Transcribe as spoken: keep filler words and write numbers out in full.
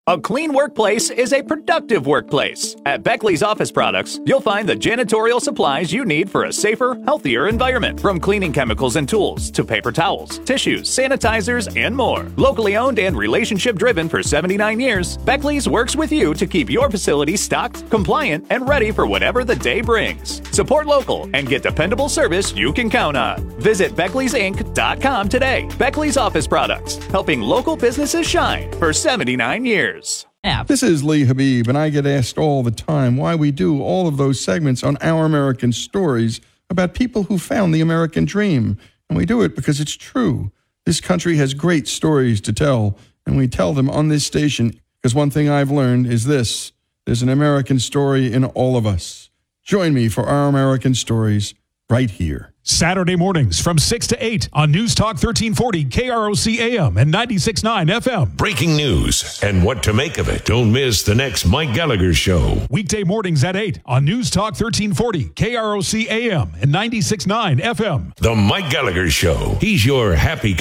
A clean workplace is a productive workplace. At Beckley's Office Products, you'll find the janitorial supplies you need for a safer, healthier environment. From cleaning chemicals and tools to paper towels, tissues, sanitizers, and more. Locally owned and relationship driven for seventy-nine years, Beckley's works with you to keep your facility stocked, compliant, and ready for whatever the day brings. Support local and get dependable service you can count on. Visit Beckleys Inc dot com today. Beckley's Office Products, helping local businesses shine for seventy-nine years. This is Lee Habib, and I get asked all the time why we do all of those segments on Our American Stories about people who found the American dream. And we do it because it's true. This country has great stories to tell, and we tell them on this station because one thing I've learned is this: there's an American story in all of us. Join me for Our American Stories right here. Saturday mornings from six to eight on News Talk thirteen forty K R O C A M and ninety-six point nine F M. Breaking news and what to make of it. Don't miss the next Mike Gallagher Show. Weekday mornings at eight on News Talk thirteen forty K R O C A M and ninety-six point nine F M. The Mike Gallagher Show. He's your happy